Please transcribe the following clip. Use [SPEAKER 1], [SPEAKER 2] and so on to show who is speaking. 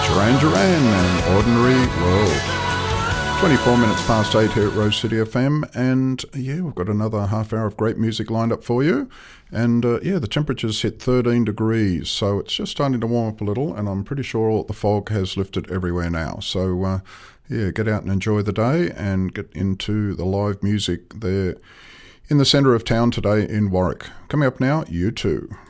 [SPEAKER 1] Duran Duran and Ordinary World. 24 minutes past 8 here at Rose City FM, and yeah, we've got another half hour of great music lined up for you. And yeah, the temperature's hit 13 degrees, so it's just starting to warm up a little, and I'm pretty sure the fog has lifted everywhere now. So yeah, get out and enjoy the day and get into the live music there in the centre of town today in Warwick. Coming up now, U2.